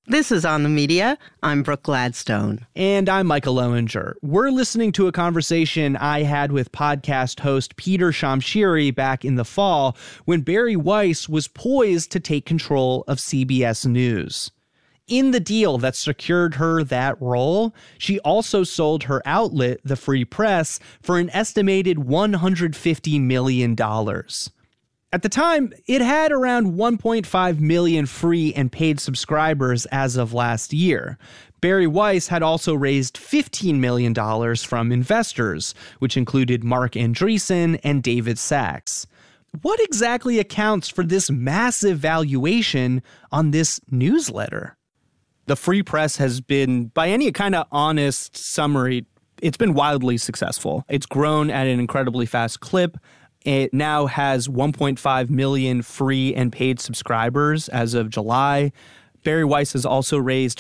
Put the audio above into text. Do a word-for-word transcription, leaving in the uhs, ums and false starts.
This is On the Media. I'm Brooke Gladstone. And I'm Michael Lowinger. We're listening to a conversation I had with podcast host Peter Shamshiri back in the fall when Bari Weiss was poised to take control of C B S News. In the deal that secured her that role, she also sold her outlet, the Free Press, for an estimated one hundred fifty million dollars. At the time, it had around one point five million free and paid subscribers as of last year. Bari Weiss had also raised fifteen million dollars from investors, which included Mark Andreessen and David Sachs. What exactly accounts for this massive valuation on this newsletter? The Free Press has been, by any kind of honest summary, it's been wildly successful. It's grown at an incredibly fast clip. It now has one point five million free and paid subscribers as of July. Bari Weiss has also raised